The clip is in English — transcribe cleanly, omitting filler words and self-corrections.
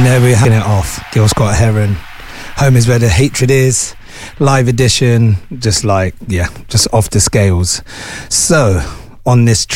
there we're having it off. Gil Scott Heron, Home is Where the Hatred Is, live edition, just off the scales. So, on this